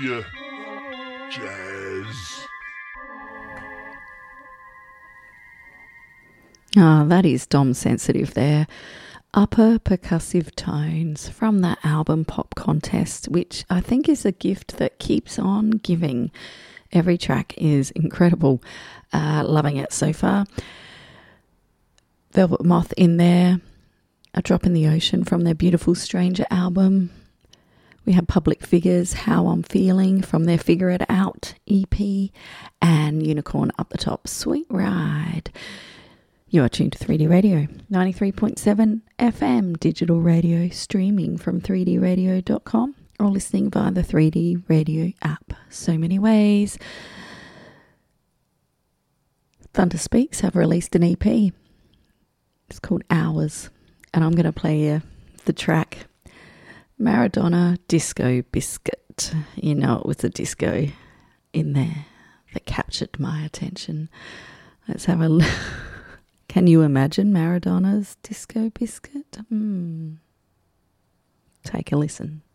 you, Jazz. Ah, that is Dom Sensitive there. Upper percussive tones from that album Pop Contest, which I think is a gift that keeps on giving. Every track is incredible. Loving it so far. Velvet Moth in there. A Drop in the Ocean from their Beautiful Stranger album. We have Public Figures, How I'm Feeling from their Figure It Out EP. And Unicorn up the top, Sweet Ride. You are tuned to 3D Radio, 93.7 FM digital radio, streaming from 3dradio.com or listening via the 3D Radio app. So many ways. Thunder Speaks have released an EP. It's called Hours. And I'm going to play you the track Maradona Disco Biscuit. You know, it was the disco in there that captured my attention. Let's have a look. Can you imagine Maradona's Disco Biscuit? Take a listen.